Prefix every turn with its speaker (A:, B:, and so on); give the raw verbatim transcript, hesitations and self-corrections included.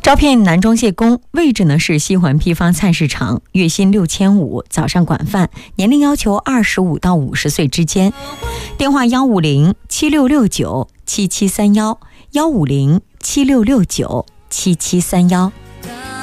A: 招聘男装卸工，位置呢是西环批发菜市场，月薪六千五，早上管饭，年龄要求二十五到五十岁之间。电话幺五零七六六九七七三幺，幺五零七六六九七七三幺。